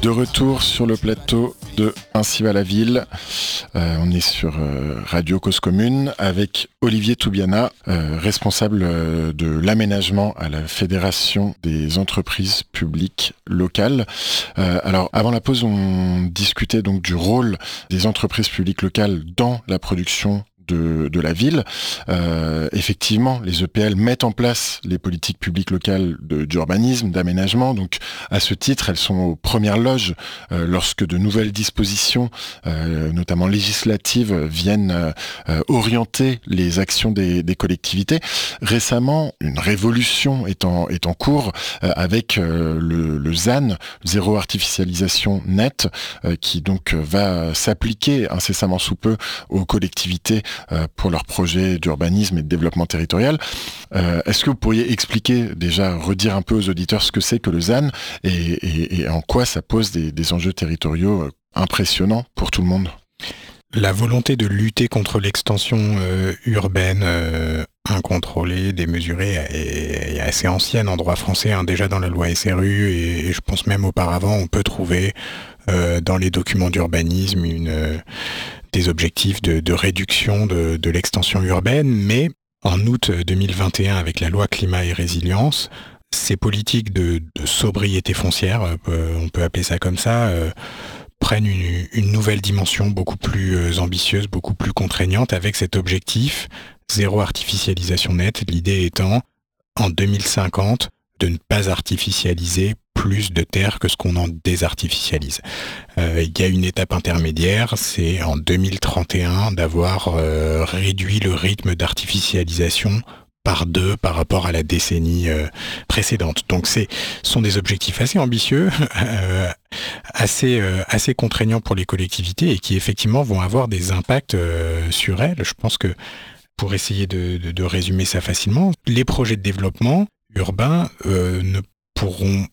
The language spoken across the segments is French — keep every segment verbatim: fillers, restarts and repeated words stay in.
De retour sur le plateau de Ainsi va la ville. Euh, on est sur euh, Radio Cause Commune avec Olivier Toubiana, euh, responsable euh, de l'aménagement à la Fédération des entreprises publiques locales. Euh, alors avant la pause, on discutait donc du rôle des entreprises publiques locales dans la production De, de la ville. Euh, effectivement, les E P L mettent en place les politiques publiques locales de, d'urbanisme, d'aménagement. Donc, à ce titre, elles sont aux premières loges euh, lorsque de nouvelles dispositions, euh, notamment législatives, viennent euh, orienter les actions des, des collectivités. Récemment, une révolution est en, est en cours euh, avec euh, le, le Z A N, zéro artificialisation nette, euh, qui donc va s'appliquer incessamment sous peu aux collectivités pour leurs projets d'urbanisme et de développement territorial. Euh, est-ce que vous pourriez expliquer, déjà, redire un peu aux auditeurs ce que c'est que le Z A N et, et, et en quoi ça pose des, des enjeux territoriaux impressionnants pour tout le monde ? La volonté de lutter contre l'extension euh, urbaine euh, incontrôlée, démesurée, est, est assez ancienne en droit français, hein, déjà dans la loi S R U, et, et je pense même auparavant, on peut trouver euh, dans les documents d'urbanisme une... Euh, des objectifs de, de réduction de, de l'extension urbaine, mais en août deux mille vingt et un, avec la loi climat et résilience, ces politiques de, de sobriété foncière, euh, on peut appeler ça comme ça, euh, prennent une, une nouvelle dimension beaucoup plus euh, ambitieuse, beaucoup plus contraignante, avec cet objectif zéro artificialisation nette, l'idée étant, en deux mille cinquante, de ne pas artificialiser plus de terre que ce qu'on en désartificialise. Euh, il y a une étape intermédiaire, c'est en deux mille trente et un d'avoir euh, réduit le rythme d'artificialisation par deux par rapport à la décennie euh, précédente. Donc c'est sont des objectifs assez ambitieux, euh, assez euh, assez contraignants pour les collectivités et qui effectivement vont avoir des impacts euh, sur elles. Je pense que pour essayer de, de, de résumer ça facilement, les projets de développement urbain euh, ne pourront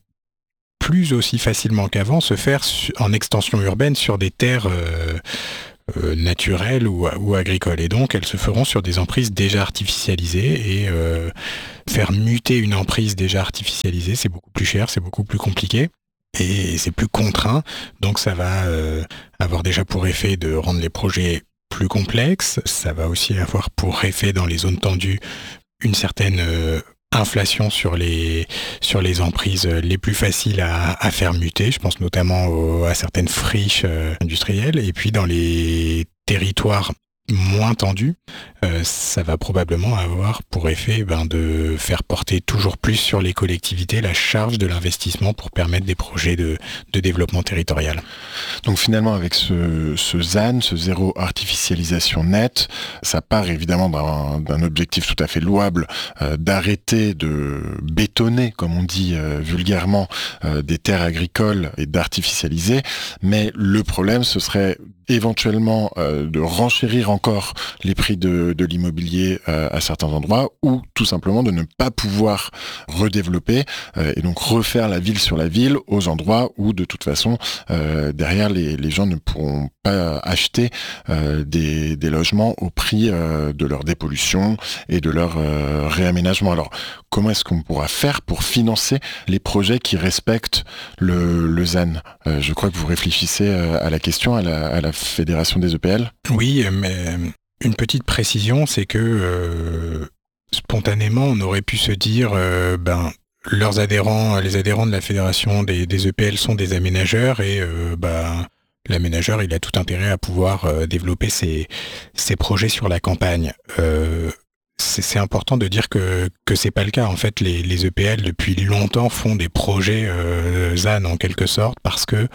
plus aussi facilement qu'avant se faire en extension urbaine sur des terres euh, euh, naturelles ou, ou agricoles. Et donc, elles se feront sur des emprises déjà artificialisées et euh, faire muter une emprise déjà artificialisée, c'est beaucoup plus cher, c'est beaucoup plus compliqué et c'est plus contraint. Donc, ça va euh, avoir déjà pour effet de rendre les projets plus complexes. Ça va aussi avoir pour effet dans les zones tendues une certaine euh, inflation sur les sur les emprises les plus faciles à, à faire muter. Je pense notamment au, à certaines friches euh, industrielles. Et puis dans les territoires moins tendus, euh, ça va probablement avoir pour effet ben, de faire porter toujours plus sur les collectivités la charge de l'investissement pour permettre des projets de, de développement territorial. Donc finalement, avec ce, ce Z A N, ce zéro artificialisation nette, ça part évidemment d'un, d'un objectif tout à fait louable euh, d'arrêter de bétonner, comme on dit euh, vulgairement, euh, des terres agricoles et d'artificialiser. Mais le problème, ce serait éventuellement euh, de renchérir encore les prix de, de l'immobilier euh, à certains endroits ou tout simplement de ne pas pouvoir redévelopper euh, et donc refaire la ville sur la ville aux endroits où de toute façon euh, derrière les, les gens ne pourront pas acheter euh, des, des logements au prix euh, de leur dépollution et de leur euh, réaménagement. Alors comment est-ce qu'on pourra faire pour financer les projets qui respectent le, le Z A N ? euh, Je crois que vous réfléchissez à la question à la, à la Fédération des E P L. Oui, mais une petite précision, c'est que euh, spontanément, on aurait pu se dire, euh, ben, leurs adhérents, les adhérents de la Fédération des, des E P L sont des aménageurs et euh, ben, l'aménageur, il a tout intérêt à pouvoir euh, développer ses, ses projets sur la campagne. Euh, c'est, c'est important de dire que que c'est pas le cas. En fait, les, les E P L depuis longtemps font des projets euh, Z A N en quelque sorte parce que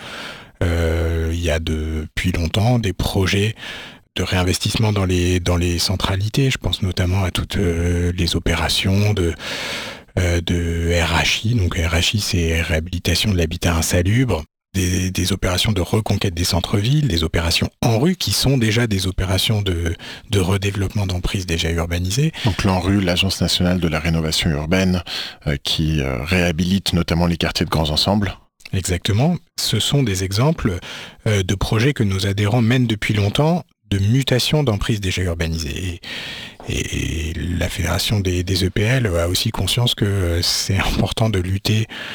Euh, il y a depuis longtemps des projets de réinvestissement dans les dans les centralités. Je pense notamment à toutes euh, les opérations de euh, de R H I. Donc R H I, c'est réhabilitation de l'habitat insalubre. Des, des opérations de reconquête des centres-villes, des opérations en rue qui sont déjà des opérations de, de redéveloppement d'emprises déjà urbanisées. Donc l'ANRU, l'Agence nationale de la rénovation urbaine, euh, qui euh, réhabilite notamment les quartiers de grands ensembles. Exactement. Ce sont des exemples euh, de projets que nos adhérents mènent depuis longtemps de mutation d'emprises déjà urbanisées. Et, et la Fédération des, des E P L a aussi conscience que c'est important de lutter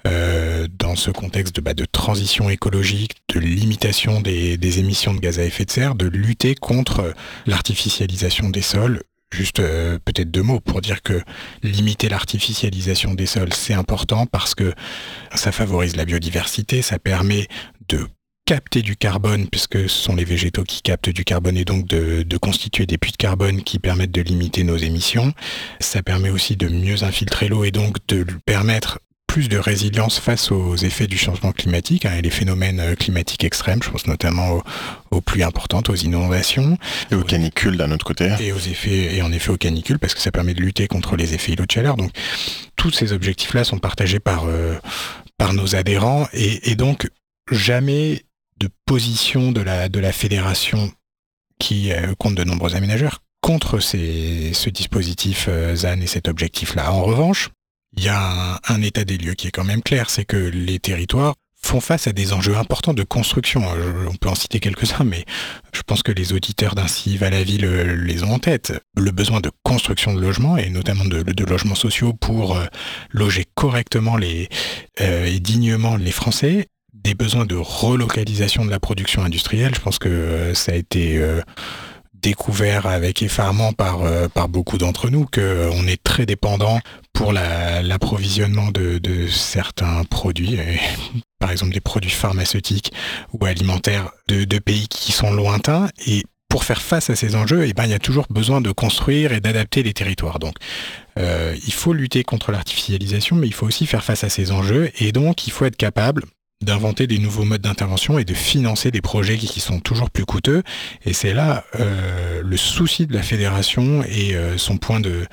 euh, dans ce contexte de, bah, de transition écologique, de limitation des, des émissions de gaz à effet de serre, de lutter contre l'artificialisation des sols. Juste euh, peut-être deux mots pour dire que limiter l'artificialisation des sols, c'est important parce que ça favorise la biodiversité, ça permet de capter du carbone, puisque ce sont les végétaux qui captent du carbone, et donc de, de constituer des puits de carbone qui permettent de limiter nos émissions. Ça permet aussi de mieux infiltrer l'eau et donc de permettre plus de résilience face aux effets du changement climatique hein, et les phénomènes climatiques extrêmes. Je pense notamment aux, aux pluies importantes, aux inondations. Et aux canicules d'un autre côté. Et, aux effets, et en effet aux canicules, parce que ça permet de lutter contre les effets îlots de chaleur. Donc tous ces objectifs-là sont partagés par, euh, par nos adhérents et, et donc jamais de position de la, de la fédération qui euh, compte de nombreux aménageurs contre ces, ce dispositif euh, Z A N et cet objectif-là. En revanche, il y a un, un état des lieux qui est quand même clair, c'est que les territoires font face à des enjeux importants de construction. On peut en citer quelques-uns, mais je pense que les auditeurs d'Ainsi va la ville les ont en tête. Le besoin de construction de logements, et notamment de, de logements sociaux pour euh, loger correctement les, euh, et dignement les Français. Des besoins de relocalisation de la production industrielle. Je pense que euh, ça a été euh, découvert avec effarement par, euh, par beaucoup d'entre nous, qu'on euh, est très dépendant pour la, l'approvisionnement de, de certains produits, et, par exemple des produits pharmaceutiques ou alimentaires de, de pays qui sont lointains. Et pour faire face à ces enjeux, eh ben, il y a toujours besoin de construire et d'adapter les territoires. Donc, euh, il faut lutter contre l'artificialisation, mais il faut aussi faire face à ces enjeux. Et donc, il faut être capable d'inventer des nouveaux modes d'intervention et de financer des projets qui sont toujours plus coûteux. Et c'est là euh, le souci de la fédération et euh, son point de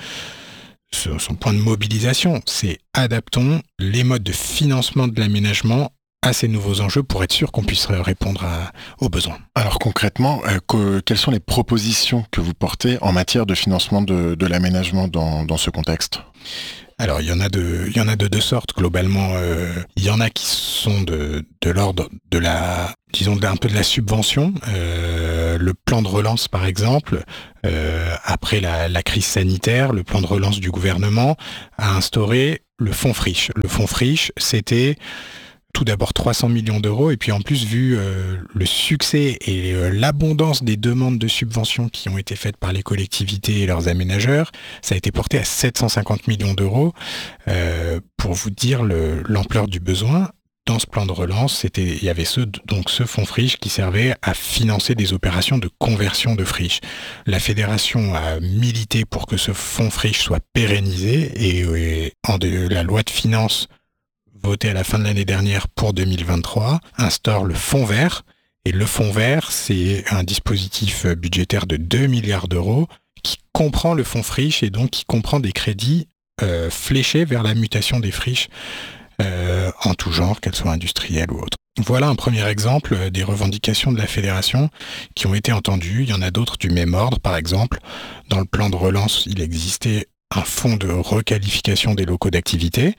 son point de mobilisation. C'est adaptons les modes de financement de l'aménagement à ces nouveaux enjeux pour être sûr qu'on puisse répondre à, aux besoins. Alors concrètement, euh, que, quelles sont les propositions que vous portez en matière de financement de, de l'aménagement dans, dans ce contexte ? Alors, il y en a de, il y en a de deux sortes, globalement. Euh, il y en a qui sont de, de l'ordre de la, disons, d'un peu de la subvention. Euh, le plan de relance, par exemple, euh, après la, la crise sanitaire, le plan de relance du gouvernement a instauré le fonds friche. Le fonds friche, c'était tout d'abord trois cents millions d'euros, et puis en plus, vu euh, le succès et euh, l'abondance des demandes de subventions qui ont été faites par les collectivités et leurs aménageurs, ça a été porté à sept cent cinquante millions d'euros. Euh, pour vous dire le, l'ampleur du besoin, dans ce plan de relance, c'était, il y avait ce, donc ce fonds friche qui servait à financer des opérations de conversion de friche. La fédération a milité pour que ce fonds friche soit pérennisé, et, et en de, la loi de finances voté à la fin de l'année dernière pour deux mille vingt-trois, instaure le fonds vert. Et le fonds vert, c'est un dispositif budgétaire de deux milliards d'euros qui comprend le fonds friche et donc qui comprend des crédits euh, fléchés vers la mutation des friches euh, en tout genre, qu'elles soient industrielles ou autres. Voilà un premier exemple des revendications de la fédération qui ont été entendues. Il y en a d'autres du même ordre. Par exemple, dans le plan de relance, il existait un fonds de requalification des locaux d'activité.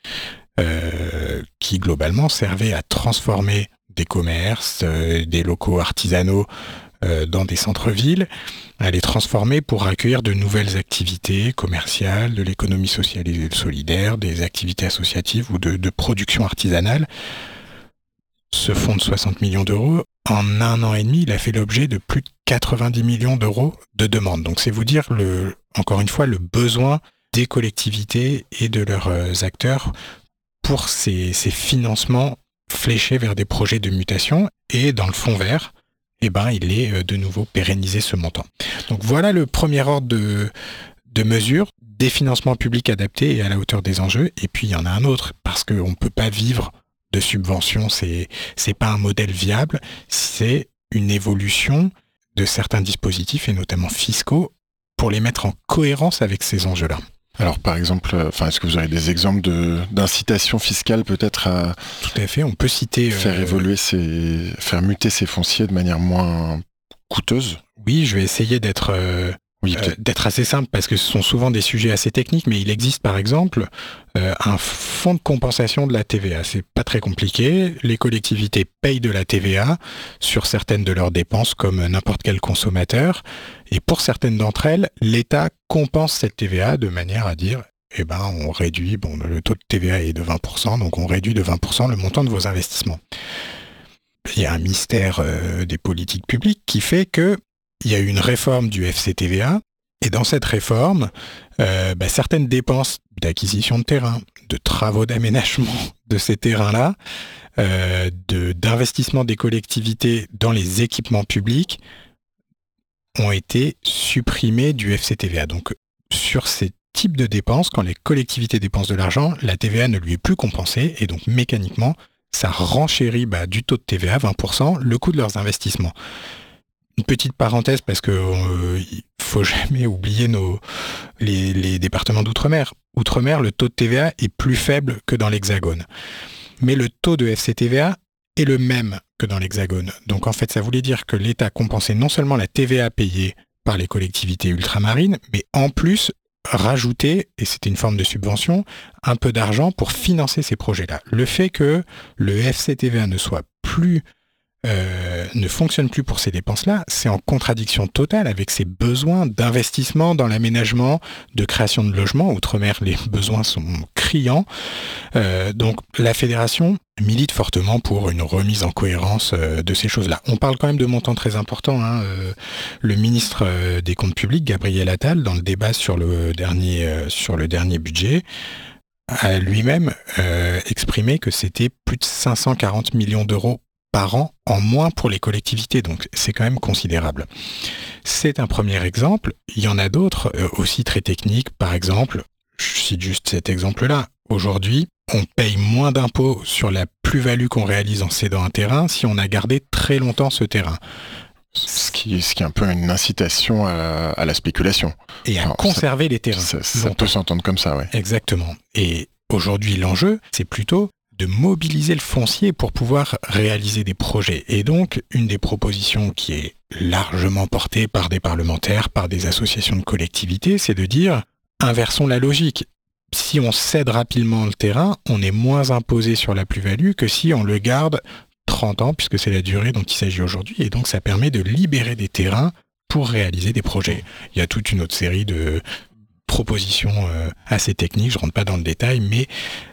Euh, qui globalement servait à transformer des commerces, euh, des locaux artisanaux euh, dans des centres-villes, à les transformer pour accueillir de nouvelles activités commerciales, de l'économie sociale et solidaire, des activités associatives ou de, de production artisanale. Ce fonds de soixante millions d'euros, en un an et demi, il a fait l'objet de plus de quatre-vingt-dix millions d'euros de demandes. Donc c'est vous dire, le, encore une fois, le besoin des collectivités et de leurs acteurs pour ces, ces financements fléchés vers des projets de mutation. Et dans le fonds vert, eh ben, il est de nouveau pérennisé ce montant. Donc voilà le premier ordre de, de mesures, des financements publics adaptés et à la hauteur des enjeux. Et puis il y en a un autre, parce qu'on ne peut pas vivre de subventions, c'est, c'est pas un modèle viable, c'est une évolution de certains dispositifs, et notamment fiscaux, pour les mettre en cohérence avec ces enjeux-là. Alors par exemple, enfin, est-ce que vous aurez des exemples de, d'incitation fiscale peut-être à Tout à fait, on peut citer faire euh, évoluer ces, faire muter ces fonciers de manière moins coûteuse ? Oui, je vais essayer d'être euh, oui, euh, d'être assez simple parce que ce sont souvent des sujets assez techniques, mais il existe par exemple euh, un fonds de compensation de la T V A. C'est pas très compliqué. Les collectivités payent de la T V A sur certaines de leurs dépenses comme n'importe quel consommateur. Et pour certaines d'entre elles, l'État compense cette T V A de manière à dire eh ben, on réduit, bon, le taux de T V A est de vingt pour cent, donc on réduit de vingt pour cent le montant de vos investissements. Il y a un mystère euh, des politiques publiques qui fait que il y a eu une réforme du F C T V A, et dans cette réforme, euh, bah, certaines dépenses d'acquisition de terrain, de travaux d'aménagement de ces terrains-là, euh, de, d'investissement des collectivités dans les équipements publics ont été supprimées du F C T V A. Donc, sur ces types de dépenses, quand les collectivités dépensent de l'argent, la T V A ne lui est plus compensée, et donc mécaniquement, ça renchérit bah, du taux de T V A, vingt pour cent, le coût de leurs investissements. Une petite parenthèse, parce qu'il euh, ne faut jamais oublier nos, les, les départements d'outre-mer. Outre-mer, le taux de T V A est plus faible que dans l'Hexagone. Mais le taux de F C T V A est le même que dans l'Hexagone. Donc en fait, ça voulait dire que l'État compensait non seulement la T V A payée par les collectivités ultramarines, mais en plus rajouter, et c'était une forme de subvention, un peu d'argent pour financer ces projets-là. Le fait que le F C T V A ne soit plus Euh, ne fonctionne plus pour ces dépenses-là, c'est en contradiction totale avec ses besoins d'investissement dans l'aménagement, de création de logements. Outre-mer, les besoins sont criants. Euh, donc la fédération milite fortement pour une remise en cohérence euh, de ces choses-là. On parle quand même de montants très importants. Hein. Euh, le ministre euh, des Comptes publics, Gabriel Attal, dans le débat sur le dernier, euh, sur le dernier budget, a lui-même euh, exprimé que c'était plus de cinq cent quarante millions d'euros par an en moins pour les collectivités, donc c'est quand même considérable. C'est un premier exemple, il y en a d'autres euh, aussi très techniques, par exemple, je cite juste cet exemple-là, aujourd'hui, on paye moins d'impôts sur la plus-value qu'on réalise en cédant un terrain si on a gardé très longtemps ce terrain. Ce qui, ce qui est un peu une incitation à, à la spéculation. Et à Alors, conserver ça, les terrains. Ça, ça peut s'entendre comme ça, ouais. Exactement. Et aujourd'hui, l'enjeu, c'est plutôt de mobiliser le foncier pour pouvoir réaliser des projets. Et donc, une des propositions qui est largement portée par des parlementaires, par des associations de collectivités, c'est de dire, inversons la logique. Si on cède rapidement le terrain, on est moins imposé sur la plus-value que si on le garde trente ans, puisque c'est la durée dont il s'agit aujourd'hui. Et donc, ça permet de libérer des terrains pour réaliser des projets. Il y a toute une autre série de propositions euh, assez techniques, je ne rentre pas dans le détail, mais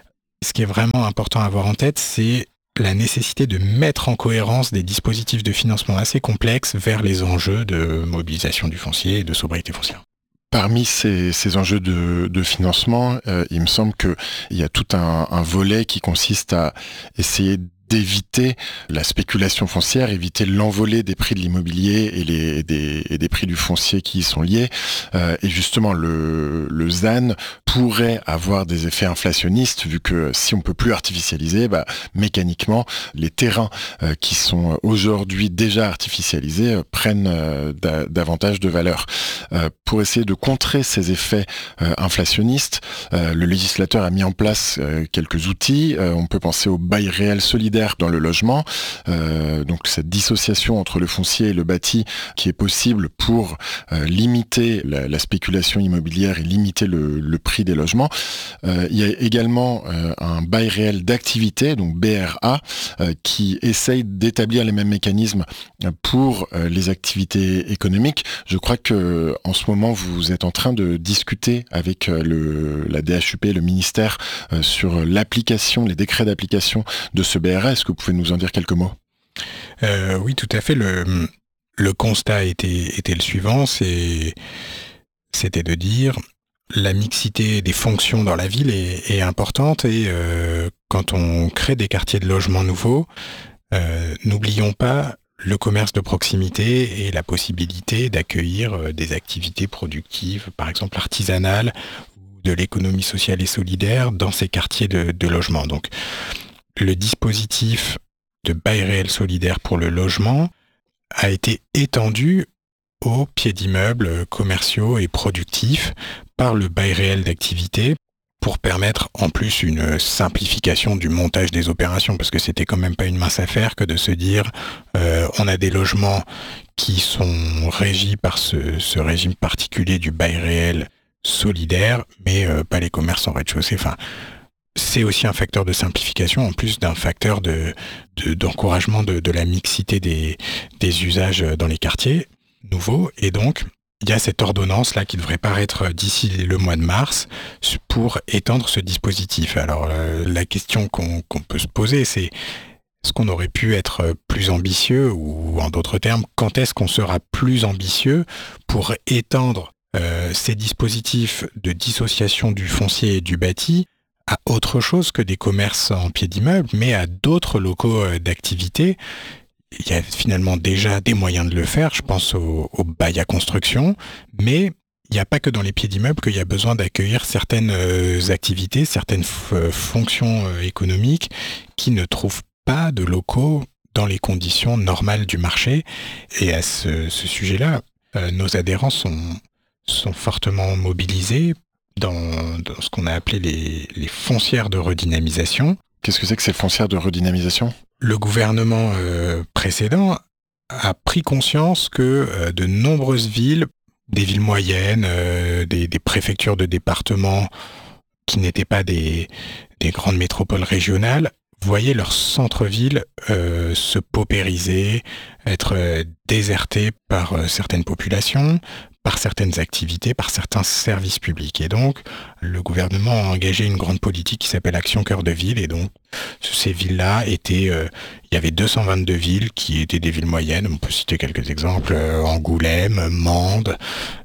ce qui est vraiment important à avoir en tête, c'est la nécessité de mettre en cohérence des dispositifs de financement assez complexes vers les enjeux de mobilisation du foncier et de sobriété foncière. Parmi ces, ces enjeux de, de financement, euh, il me semble qu'il y a tout un, un volet qui consiste à essayer d'éviter la spéculation foncière, éviter l'envolée des prix de l'immobilier et, les, et, des, et des prix du foncier qui y sont liés. Euh, et justement, le, le Z A N pourrait avoir des effets inflationnistes, vu que si on peut plus artificialiser, bah, mécaniquement, les terrains euh, qui sont aujourd'hui déjà artificialisés euh, prennent euh, da, davantage de valeur. Euh, pour essayer de contrer ces effets euh, inflationnistes, euh, le législateur a mis en place euh, quelques outils. Euh, on peut penser au bail réel solidaire dans le logement, euh, donc cette dissociation entre le foncier et le bâti qui est possible pour euh, limiter la, la spéculation immobilière et limiter le, le prix des logements. Euh, il y a également euh, un bail réel d'activité, donc B R A, euh, qui essaye d'établir les mêmes mécanismes pour euh, les activités économiques. Je crois que en ce moment vous êtes en train de discuter avec euh, le, la D H U P, le ministère, euh, sur l'application, les décrets d'application de ce B R A. Est-ce que vous pouvez nous en dire quelques mots ? euh, Oui, tout à fait. Le, le constat était, était le suivant, c'est, c'était de dire la mixité des fonctions dans la ville est, est importante et euh, quand on crée des quartiers de logement nouveaux, euh, n'oublions pas le commerce de proximité et la possibilité d'accueillir des activités productives, par exemple artisanales, ou de l'économie sociale et solidaire dans ces quartiers de, de logement. Donc, le dispositif de bail réel solidaire pour le logement a été étendu aux pieds d'immeubles commerciaux et productifs par le bail réel d'activité pour permettre en plus une simplification du montage des opérations, parce que c'était quand même pas une mince affaire que de se dire euh, on a des logements qui sont régis par ce, ce régime particulier du bail réel solidaire, mais euh, pas les commerces en rez-de-chaussée. Enfin, c'est aussi un facteur de simplification, en plus d'un facteur de, de, d'encouragement de, de la mixité des, des usages dans les quartiers nouveaux. Et donc, il y a cette ordonnance-là qui devrait paraître d'ici le mois de mars pour étendre ce dispositif. Alors, euh, la question qu'on, qu'on peut se poser, c'est est-ce qu'on aurait pu être plus ambitieux ou, en d'autres termes, quand est-ce qu'on sera plus ambitieux pour étendre euh, ces dispositifs de dissociation du foncier et du bâti à autre chose que des commerces en pied d'immeuble, mais à d'autres locaux d'activité. Il y a finalement déjà des moyens de le faire, je pense au, au bail à construction, mais il n'y a pas que dans les pieds d'immeuble qu'il y a besoin d'accueillir certaines activités, certaines f- fonctions économiques qui ne trouvent pas de locaux dans les conditions normales du marché. Et à ce, ce sujet-là, euh, nos adhérents sont, sont fortement mobilisés dans, dans ce qu'on a appelé les, les foncières de redynamisation. Qu'est-ce que c'est que ces foncières de redynamisation ? Le gouvernement euh, précédent a pris conscience que euh, de nombreuses villes, des villes moyennes, euh, des, des préfectures de départements qui n'étaient pas des, des grandes métropoles régionales, voyaient leur centre-ville euh, se paupériser, être euh, déserté par euh, certaines populations, par certaines activités, par certains services publics. Et donc, le gouvernement a engagé une grande politique qui s'appelle Action Cœur de Ville. Et donc, ces villes-là étaient... Euh, il y avait deux cent vingt-deux villes qui étaient des villes moyennes. On peut citer quelques exemples. Euh, Angoulême, Mende,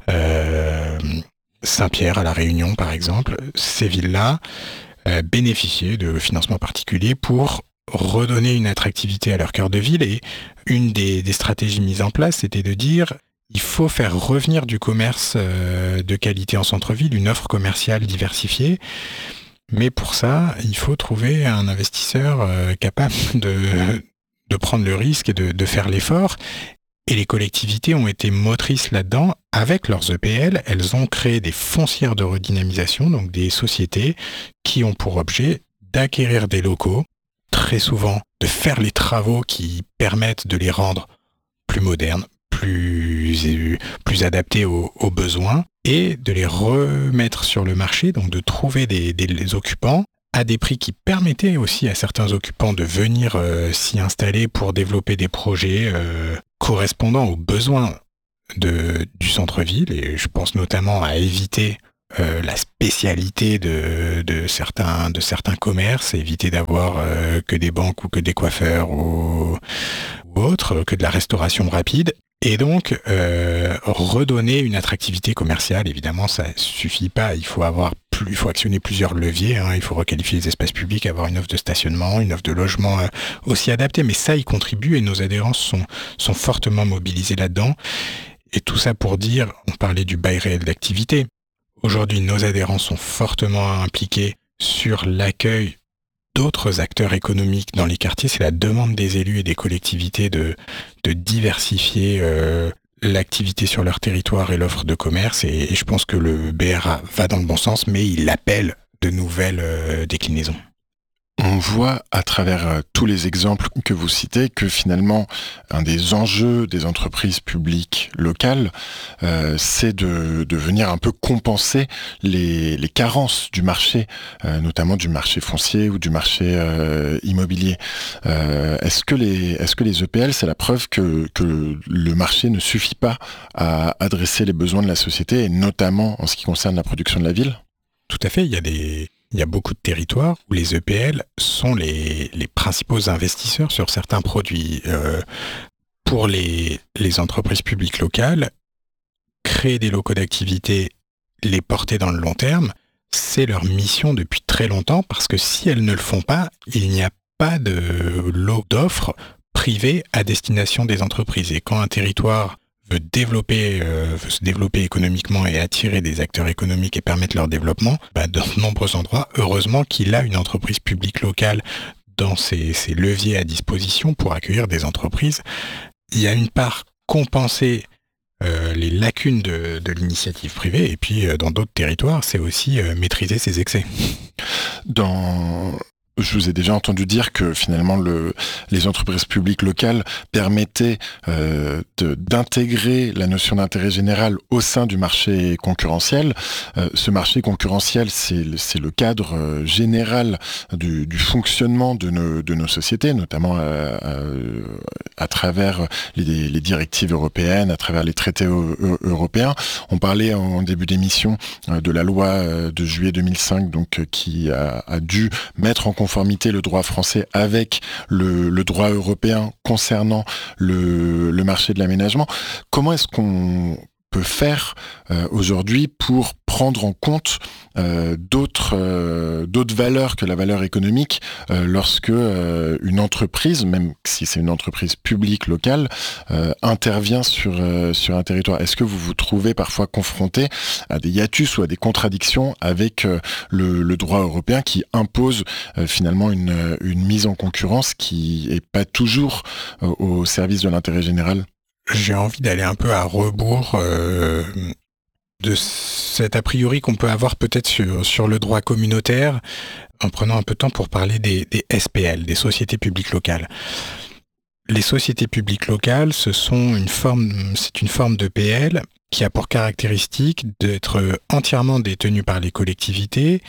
euh, Saint-Pierre à La Réunion, par exemple. Ces villes-là euh, bénéficiaient de financements particuliers pour redonner une attractivité à leur cœur de ville. Et une des, des stratégies mises en place, c'était de dire... il faut faire revenir du commerce euh, de qualité en centre-ville, une offre commerciale diversifiée. Mais pour ça, il faut trouver un investisseur euh, capable de, de prendre le risque et de, de faire l'effort. Et les collectivités ont été motrices là-dedans. Avec leurs E P L, elles ont créé des foncières de redynamisation, donc des sociétés qui ont pour objet d'acquérir des locaux, très souvent de faire les travaux qui permettent de les rendre plus modernes, plus, plus adaptés aux, aux besoins et de les remettre sur le marché, donc de trouver des, des, des occupants à des prix qui permettaient aussi à certains occupants de venir euh, s'y installer pour développer des projets euh, correspondant aux besoins de, du centre-ville. Et je pense notamment à éviter euh, la spécialité de, de, certains, de certains commerces, éviter d'avoir euh, que des banques ou que des coiffeurs ou, ou autres, que de la restauration rapide. Et donc, euh, redonner une attractivité commerciale, évidemment, ça suffit pas. Il faut avoir plus, il faut actionner plusieurs leviers. Hein. Il faut requalifier les espaces publics, avoir une offre de stationnement, une offre de logement euh, aussi adaptée. Mais ça y contribue et nos adhérents sont, sont fortement mobilisés là-dedans. Et tout ça pour dire, on parlait du bail réel d'activité. Aujourd'hui, nos adhérents sont fortement impliqués sur l'accueil d'autres acteurs économiques dans les quartiers. C'est la demande des élus et des collectivités de, de diversifier euh, l'activité sur leur territoire et l'offre de commerce. Et, et je pense que le B R A va dans le bon sens, mais il appelle de nouvelles euh, déclinaisons. On voit à travers euh, tous les exemples que vous citez que finalement, un des enjeux des entreprises publiques locales, euh, c'est de, de venir un peu compenser les, les carences du marché, euh, notamment du marché foncier ou du marché euh, immobilier. Euh, est-ce que les, est-ce que les E P L, c'est la preuve que, que le marché ne suffit pas à adresser les besoins de la société, et notamment en ce qui concerne la production de la ville ? Tout à fait, il y a des... Il y a beaucoup de territoires où les E P L sont les, les principaux investisseurs sur certains produits. Euh, pour les, les entreprises publiques locales, créer des locaux d'activité, les porter dans le long terme, c'est leur mission depuis très longtemps, parce que si elles ne le font pas, il n'y a pas de lot d'offres privées à destination des entreprises. Et quand un territoire veut développer, euh, veut se développer économiquement et attirer des acteurs économiques et permettre leur développement, bah, dans de nombreux endroits, heureusement qu'il a une entreprise publique locale dans ses, ses leviers à disposition pour accueillir des entreprises. Il y a une part compenser euh, les lacunes de, de l'initiative privée, et puis euh, dans d'autres territoires, c'est aussi euh, maîtriser ses excès. Dans... Je vous ai déjà entendu dire que finalement le, les entreprises publiques locales permettaient euh, de, d'intégrer la notion d'intérêt général au sein du marché concurrentiel. Euh, ce marché concurrentiel, c'est, c'est le cadre euh, général du, du fonctionnement de nos, de nos sociétés, notamment euh, euh, à travers les, les directives européennes, à travers les traités eu, eu, européens. On parlait en début d'émission euh, de la loi euh, de juillet deux mille cinq, donc euh, qui a, a dû mettre en conformité le droit français avec le, le droit européen concernant le, le marché de l'aménagement. Comment est-ce qu'on peut faire euh, aujourd'hui pour prendre en compte euh, d'autres euh, d'autres valeurs que la valeur économique euh, lorsque euh, une entreprise, même si c'est une entreprise publique locale, euh, intervient sur euh, sur un territoire. Est-ce que vous vous trouvez parfois confronté à des hiatus ou à des contradictions avec euh, le, le droit européen qui impose euh, finalement une une mise en concurrence qui est pas toujours euh, au service de l'intérêt général? J'ai envie d'aller un peu à rebours euh, de cet a priori qu'on peut avoir peut-être sur, sur le droit communautaire, en prenant un peu de temps pour parler des, des S P L, des sociétés publiques locales. Les sociétés publiques locales, ce sont une forme, c'est une forme de P L qui a pour caractéristique d'être entièrement détenue par les collectivités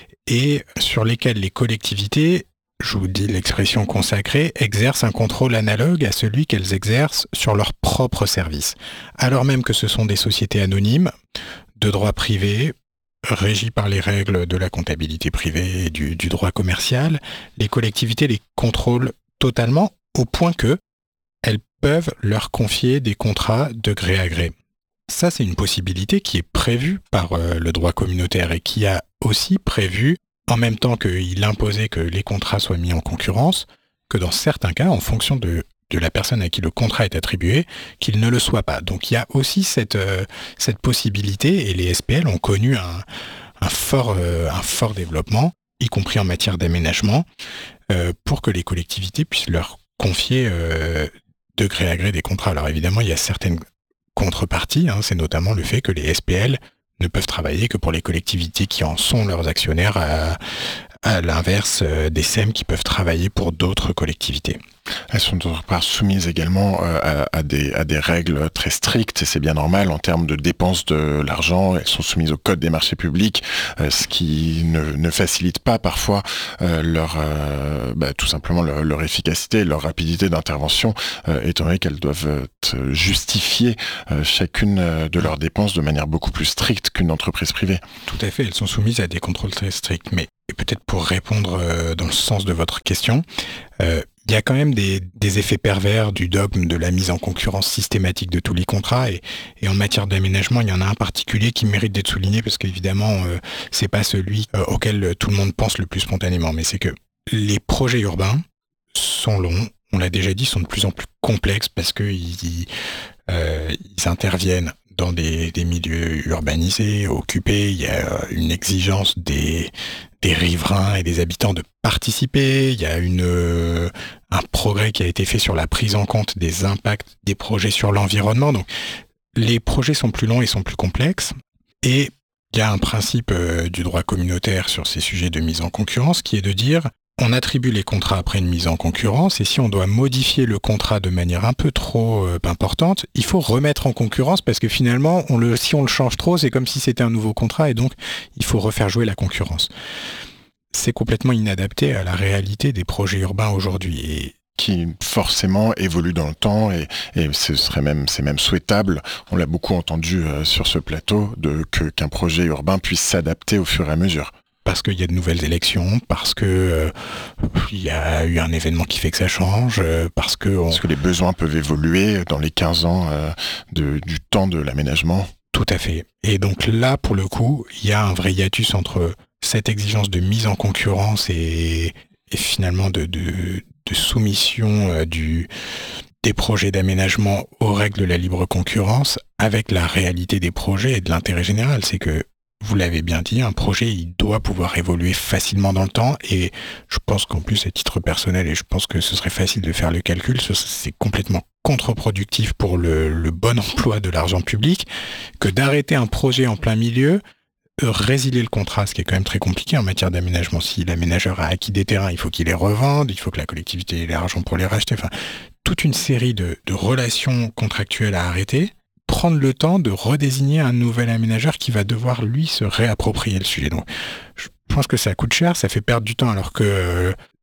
et sur lesquelles les collectivités, je vous dis l'expression consacrée, exercent un contrôle analogue à celui qu'elles exercent sur leurs propres services. Alors même que ce sont des sociétés anonymes, de droit privé, régies par les règles de la comptabilité privée et du, du droit commercial, les collectivités les contrôlent totalement au point que elles peuvent leur confier des contrats de gré à gré. Ça, c'est une possibilité qui est prévue par euh, le droit communautaire et qui a aussi prévu, en même temps qu'il imposait que les contrats soient mis en concurrence, que dans certains cas, en fonction de, de la personne à qui le contrat est attribué, qu'il ne le soit pas. Donc il y a aussi cette, euh, cette possibilité, et les S P L ont connu un, un, fort, euh, un fort développement, y compris en matière d'aménagement, euh, pour que les collectivités puissent leur confier euh, de gré à gré des contrats. Alors évidemment, il y a certaines contreparties, hein, c'est notamment le fait que les S P L ne peuvent travailler que pour les collectivités qui en sont leurs actionnaires, à, à l'inverse euh, des S E M qui peuvent travailler pour d'autres collectivités. Elles sont d'autre part soumises également euh, à, à, des, à des règles très strictes, et c'est bien normal en termes de dépenses de l'argent. Elles sont soumises au code des marchés publics, euh, ce qui ne, ne facilite pas parfois euh, leur, euh, bah, tout simplement leur, leur efficacité, leur rapidité d'intervention, euh, étant donné qu'elles doivent euh, justifier euh, chacune de leurs dépenses de manière beaucoup plus stricte qu'une entreprise privée. Tout à fait, elles sont soumises à des contrôles très stricts. Mais et peut-être pour répondre euh, dans le sens de votre question, euh, il y a quand même des, des effets pervers du dogme de la mise en concurrence systématique de tous les contrats, et, et en matière d'aménagement, il y en a un particulier qui mérite d'être souligné parce qu'évidemment, euh, c'est pas celui euh, auquel tout le monde pense le plus spontanément, mais c'est que les projets urbains sont longs, on l'a déjà dit, sont de plus en plus complexes parce qu'ils euh, ils interviennent dans des, des milieux urbanisés, occupés. Il y a une exigence des, des riverains et des habitants de participer. Il y a une, euh, un progrès qui a été fait sur la prise en compte des impacts des projets sur l'environnement. Donc, les projets sont plus longs et sont plus complexes. Et il y a un principe euh, du droit communautaire sur ces sujets de mise en concurrence qui est de dire on attribue les contrats après une mise en concurrence, et si on doit modifier le contrat de manière un peu trop euh, importante, il faut remettre en concurrence parce que finalement, on le, si on le change trop, c'est comme si c'était un nouveau contrat et donc il faut refaire jouer la concurrence. C'est complètement inadapté à la réalité des projets urbains aujourd'hui. Et qui forcément évolue dans le temps, et, et ce serait même, c'est même souhaitable, on l'a beaucoup entendu euh, sur ce plateau, de, que, qu'un projet urbain puisse s'adapter au fur et à mesure. Parce qu'il y a de nouvelles élections, parce que euh, il y a eu un événement qui fait que ça change, euh, parce que... On... Parce que les besoins peuvent évoluer dans les quinze ans euh, de, du temps de l'aménagement. Tout à fait. Et donc là, pour le coup, il y a un vrai hiatus entre cette exigence de mise en concurrence et, et finalement de, de, de soumission euh, du, des projets d'aménagement aux règles de la libre concurrence avec la réalité des projets et de l'intérêt général. C'est que vous l'avez bien dit, un projet, il doit pouvoir évoluer facilement dans le temps, et je pense qu'en plus, à titre personnel, et je pense que ce serait facile de faire le calcul, c'est complètement contre-productif pour le, le bon emploi de l'argent public que d'arrêter un projet en plein milieu, résilier le contrat, ce qui est quand même très compliqué en matière d'aménagement. Si l'aménageur a acquis des terrains, il faut qu'il les revende, il faut que la collectivité ait l'argent pour les racheter, enfin, toute une série de, de relations contractuelles à arrêter, prendre le temps de redésigner un nouvel aménageur qui va devoir, lui, se réapproprier le sujet. Donc, je pense que ça coûte cher, ça fait perdre du temps, alors que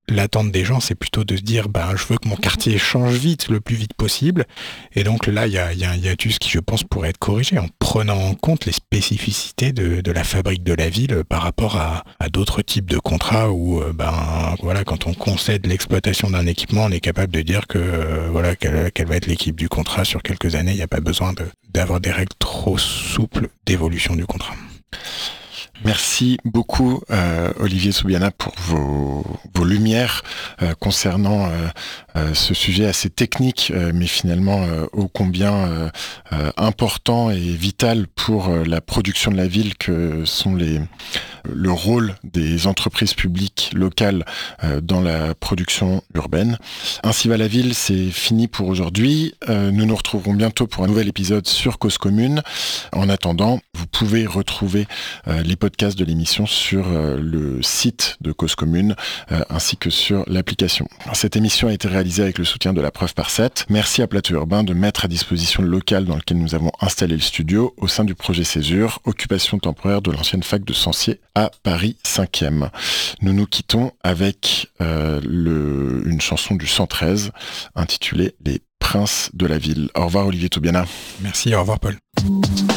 l'attente des gens, c'est plutôt de se dire, ben, je veux que mon quartier change vite, le plus vite possible. Et donc là, il y a, y a un hiatus qui, je pense, pourrait être corrigé en prenant en compte les spécificités de, de la fabrique de la ville par rapport à, à d'autres types de contrats où, ben, voilà, quand on concède l'exploitation d'un équipement, on est capable de dire que, euh, voilà, quelle, quelle va être l'équipe du contrat sur quelques années. Il n'y a pas besoin de, d'avoir des règles trop souples d'évolution du contrat. Merci beaucoup euh, Olivier Toubiana pour vos, vos lumières euh, concernant euh, euh, ce sujet assez technique euh, mais finalement euh, ô combien euh, euh, important et vital pour euh, la production de la ville que sont les le rôle des entreprises publiques locales euh, dans la production urbaine. Ainsi va la ville, c'est fini pour aujourd'hui. Euh, nous nous retrouverons bientôt pour un nouvel épisode sur Cause Commune. En attendant, vous pouvez retrouver euh, les podcasts de l'émission sur euh, le site de Cause Commune euh, ainsi que sur l'application. Cette émission a été réalisée avec le soutien de la Preuve par sept. Merci à Plateau Urbain de mettre à disposition le local dans lequel nous avons installé le studio au sein du projet Césure, occupation temporaire de l'ancienne fac de Censier à Paris cinquième. Nous nous quittons avec euh, le, une chanson du cent treize intitulée Les Princes de la Ville. Au revoir Olivier Toubiana. Merci, au revoir Paul.